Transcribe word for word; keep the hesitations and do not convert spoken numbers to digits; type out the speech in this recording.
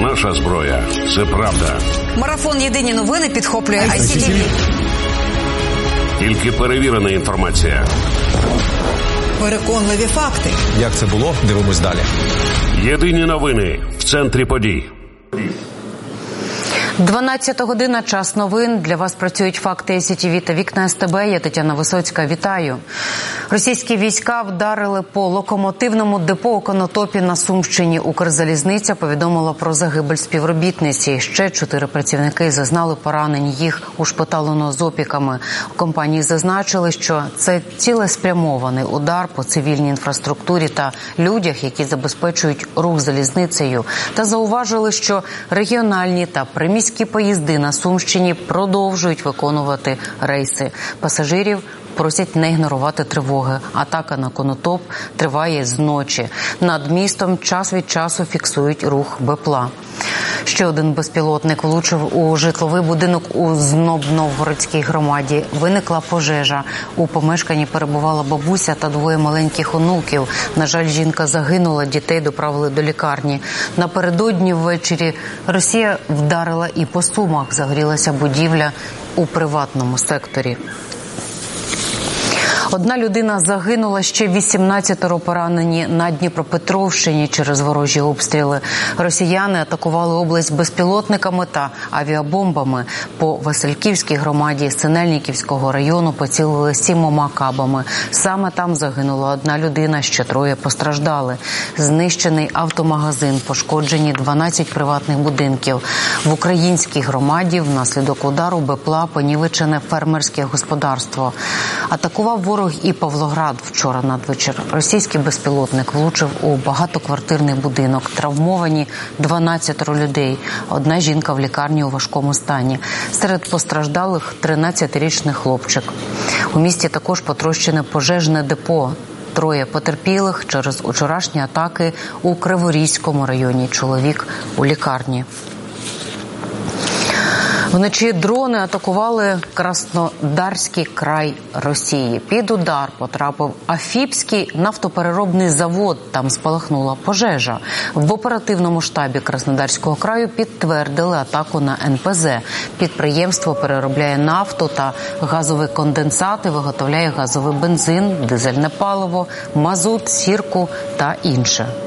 Наша зброя – це правда. Марафон «Єдині новини» підхоплює ай сі ті ві. Тільки перевірена інформація. Переконливі факти. Як це було? Дивимось далі. Єдині новини в центрі подій. дванадцята година, час новин. Для вас працюють факти ай сі ті ві та Вікна ес те бе. Я Тетяна Висоцька. Вітаю. Російські війська вдарили по локомотивному депо у Конотопі на Сумщині. Укрзалізниця повідомила про загибель співробітниці. Ще чотири працівники зазнали поранень. Їх ушпиталено з опіками. У компанії зазначили, що це цілеспрямований удар по цивільній інфраструктурі та людях, які забезпечують рух залізницею. Та зауважили, що регіональні та приміські поїзди на Сумщині продовжують виконувати рейси. Пасажирів просять не ігнорувати тривоги. Атака на Конотоп триває з ночі. Над містом час від часу фіксують рух БПЛА. Ще один безпілотник влучив у житловий будинок у Знобновгородській громаді. Виникла пожежа. У помешканні перебувала бабуся та двоє маленьких онуків. На жаль, жінка загинула, дітей доправили до лікарні. Напередодні ввечері Росія вдарила і по Сумах. Загорілася будівля у приватному секторі. Одна людина загинула, ще вісімнадцятеро поранені на Дніпропетровщині через ворожі обстріли. Росіяни атакували область безпілотниками та авіабомбами. По Васильківській громаді Синельниківського району поцілили сімома кабами. Саме там загинула одна людина, ще троє постраждали. Знищений автомагазин, пошкоджені дванадцять приватних будинків. В українській громаді внаслідок удару БПЛА понівечене фермерське господарство. Атакував ворог і Павлоград вчора надвечір. Російський безпілотник влучив у багатоквартирний будинок. Травмовані дванадцятеро людей. Одна жінка в лікарні у важкому стані. Серед постраждалих тринадцятирічний хлопчик. У місті також потрощене пожежне депо. Троє потерпілих через вчорашні атаки у Криворізькому районі. Чоловік у лікарні. Вночі дрони атакували Краснодарський край Росії. Під удар потрапив Афіпський нафтопереробний завод. Там спалахнула пожежа. В оперативному штабі Краснодарського краю підтвердили атаку на ен пе зе. Підприємство переробляє нафту та газовий конденсат і виготовляє газовий бензин, дизельне паливо, мазут, сірку та інше.